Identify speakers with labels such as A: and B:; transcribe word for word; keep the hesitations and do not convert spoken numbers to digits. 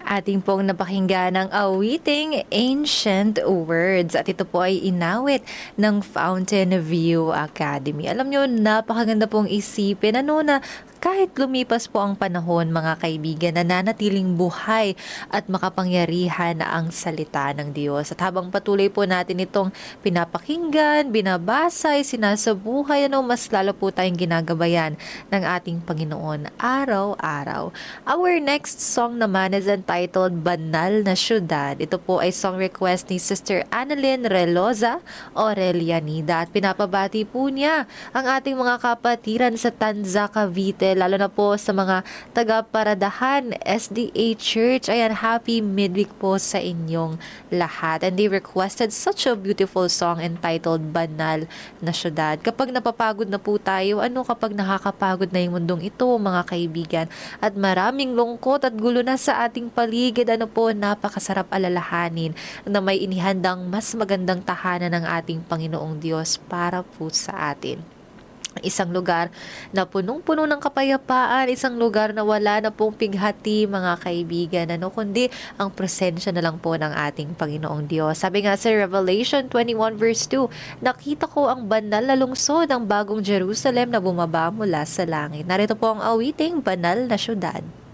A: Ating pong napakinggan ang awiting Ancient Words at ito po ay inawit ng Fountain View Academy. Alam nyo, napakaganda pong isipin ano na kahit lumipas po ang panahon, mga kaibigan, nananatiling buhay at makapangyarihan na ang salita ng Diyos. At habang patuloy po natin itong pinapakinggan, binabasa, sinasabuhay, ano, mas lalo po tayong ginagabayan ng ating Panginoon araw-araw. Our next song naman is entitled Banal na Syudad. Ito po ay song request ni Sister Annalyn Reloza Aurelianida at pinapabati po niya ang ating mga kapatiran sa Tanza, Cavite, lalo na po sa mga taga-Paradahan S D A Church. Ayan, happy midweek po sa inyong lahat. And they requested such a beautiful song entitled Banal na Syudad. Kapag napapagod na po tayo, ano kapag nakakapagod na yung mundong ito, mga kaibigan, at maraming lungkot at gulo na sa ating paligid, ano po, napakasarap alalahanin na may inihandang mas magandang tahanan ng ating Panginoong Diyos para po sa atin. Isang lugar na punong-puno ng kapayapaan, isang lugar na wala na pong pighati, mga kaibigan, ano, kundi ang presensya na lang po ng ating Panginoong Diyos. Sabi nga sa Revelation twenty-one verse two, nakita ko ang banal na lungsod, ang bagong Jerusalem na bumaba mula sa langit. Narito po ang awiting Banal na Syudad.